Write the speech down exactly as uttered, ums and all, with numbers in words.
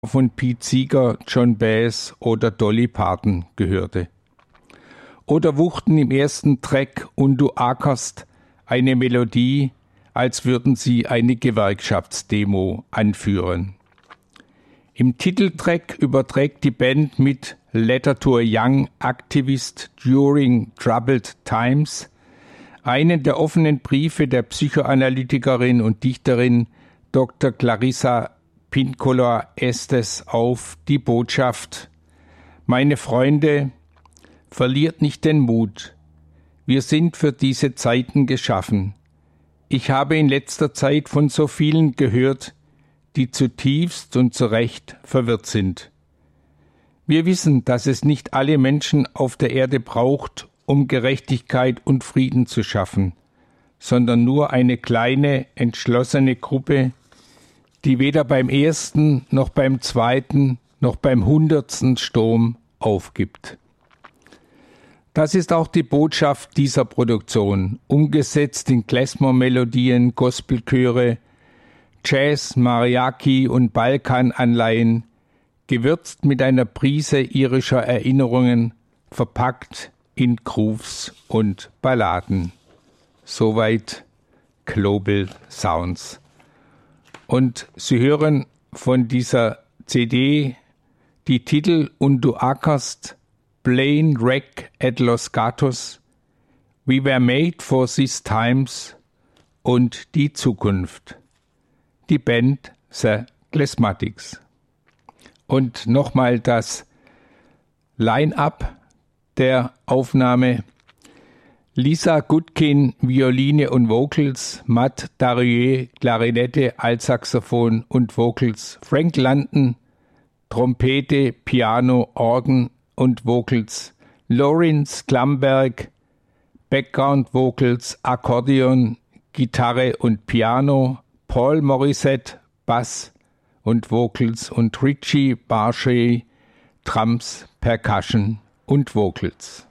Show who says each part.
Speaker 1: von Pete Seeger, John Baez oder Dolly Parton gehörte. Oder wuchten im ersten Track Und du ackerst eine Melodie, als würden sie eine Gewerkschaftsdemo anführen. Im Titeltrack überträgt die Band mit Letter to a Young Activist During Troubled Times einen der offenen Briefe der Psychoanalytikerin und Dichterin Doktor Clarissa Pinkola Estes auf die Botschaft: Meine Freunde, verliert nicht den Mut. Wir sind für diese Zeiten geschaffen. Ich habe in letzter Zeit von so vielen gehört, die zutiefst und zu Recht verwirrt sind. Wir wissen, dass es nicht alle Menschen auf der Erde braucht, um Gerechtigkeit und Frieden zu schaffen, sondern nur eine kleine, entschlossene Gruppe, die weder beim ersten, noch beim zweiten, noch beim hundertsten Sturm aufgibt. Das ist auch die Botschaft dieser Produktion, umgesetzt in Klezmer-Melodien, Gospelchöre, Jazz, Mariachi und Balkananleihen, gewürzt mit einer Prise irischer Erinnerungen, verpackt in Grooves und Balladen. Soweit Global Sounds. Und Sie hören von dieser C D die Titel Und du ackerst, Plain Wreck at Los Gatos, We Were Made for These Times und Die Zukunft. Die Band The Klezmatics. Und nochmal das Line-up der Aufnahme: Lisa Gutkin, Violine und Vocals, Matt Darieux, Klarinette, Altsaxophon und Vocals, Frank London, Trompete, Piano, Orgel und Vocals, Lawrence Klamberg, Background Vocals, Akkordeon, Gitarre und Piano, Paul Morissette, Bass und Vocals und Richie Barchet, Drums, Percussion und Vocals.